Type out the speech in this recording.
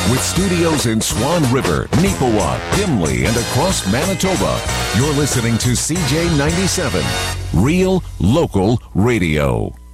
With studios in Swan River, Neepawa, Dimley, and across Manitoba, you're listening to CJ97, Real Local Radio.